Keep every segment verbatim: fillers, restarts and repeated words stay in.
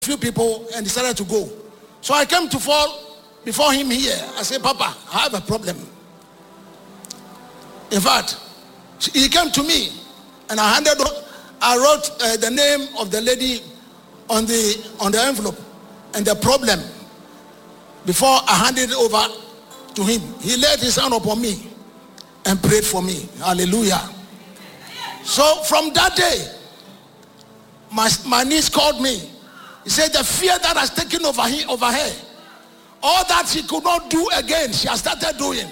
few people and decided to go. So I came to fall before him here. I said, Papa, I have a problem. In fact, he came to me and I handed, I wrote uh, the name of the lady on the on the envelope and the problem before I handed it over to him. He laid his hand upon me and prayed for me. Hallelujah. So from that day, my, my niece called me. He said the fear that has taken over him, over her, all that she could not do again, she has started doing.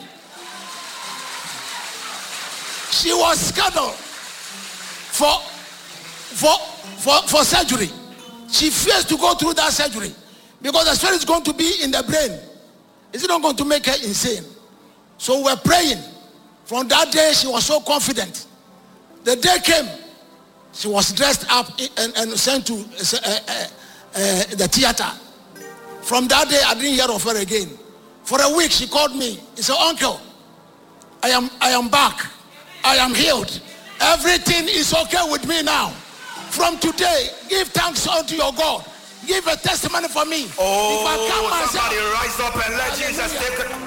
She was scheduled for, for, for, for surgery. She fears to go through that surgery because the spirit is going to be in the brain. Is it not going to make her insane? So we're praying. From that day, she was so confident. The day came, she was dressed up and, and sent to uh, uh, uh, the theater. From that day, I didn't hear of her again. For a week, she called me. He said, Uncle, I am, I am back. I am healed. Everything is okay with me now. From today, give thanks unto your God. Give a testimony for me. Oh, if I come somebody myself, rise up and let hallelujah. Jesus take it.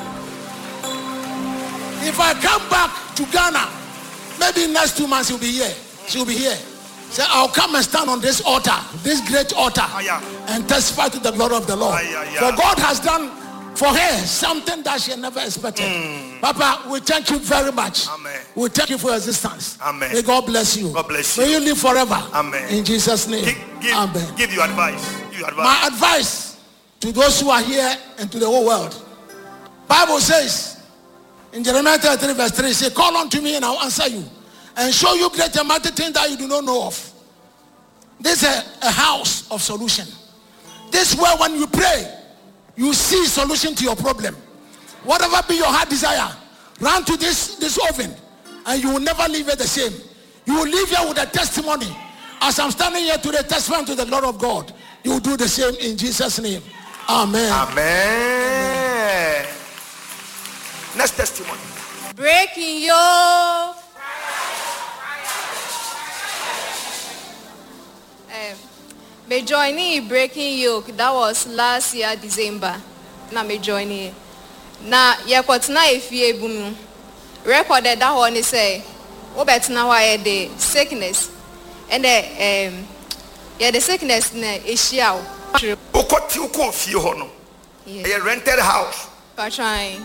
If I come back to Ghana, maybe next two months he'll be here. She'll be here. Say, I'll come and stand on this altar, this great altar, Ah, yeah. and testify to the glory of the Lord. Ah, yeah, yeah. For God has done for her something that she had never expected. Mm. Papa, we thank you very much. Amen. We thank you for your assistance. Amen. May God bless you. God bless May you. you live forever. Amen. In Jesus' name. Give, give, Amen. give you advice. Give you advice. My advice to those who are here and to the whole world. Bible says in Jeremiah thirty-three verse three, say, call unto me and I'll answer you and show you great and mighty things that you do not know of. This is a, a house of solution. This is where when you pray, you see solution to your problem. Whatever be your heart desire, run to this, this oven and you will never leave it the same. You will leave here with a testimony. As I'm standing here today, testifying to the Lord of God, you will do the same in Jesus' name. Amen. Amen. Next testimony. Breaking yoke. Um, me joining breaking yoke. That was last year December. Na me joining. Na yekwatna efie bumu. Recorded that one say, "Obetna why the sickness and the um yeah the sickness na eshia." Ukoti uko fie hono. A rented house. Patron.